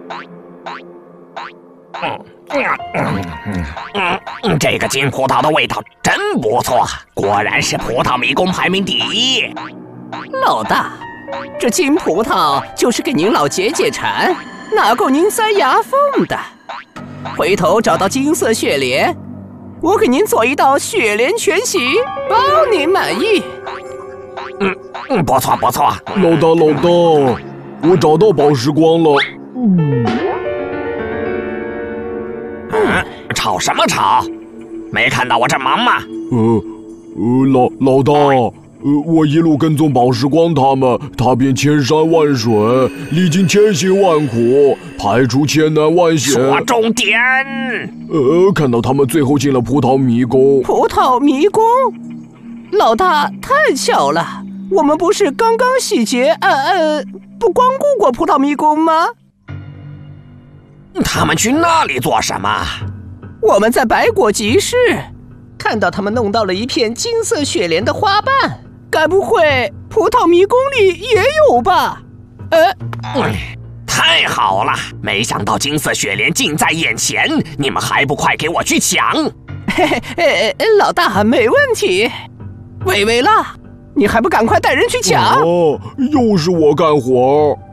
这个金葡萄的味道真不错，果然是葡萄迷宫排名第1。 老大，这金葡萄就是给您老解解馋，哪够您塞牙缝的？回头找到金色雪莲，我给您做一道雪莲全席，包您满意。 不错不错。 老大，我找到宝石光了。 吵什么吵？没看到我这忙吗？ 老大，我一路跟踪宝石光他们，踏遍千山万水，历经千辛万苦，排除千难万险。 说重点。 看到他们最后进了葡萄迷宫。 葡萄迷宫？老大，太巧了，我们不是刚刚洗劫，不光顾过葡萄迷宫吗？ 他们去那里做什么？ 我们在百果集市看到他们弄到了一片金色雪莲的花瓣，该不会葡萄迷宫里也有吧？ 太好了，没想到金色雪莲近在眼前，你们还不快给我去抢？ 老大，没问题。伟伟啦，你还不赶快带人去抢？ 又是我干活。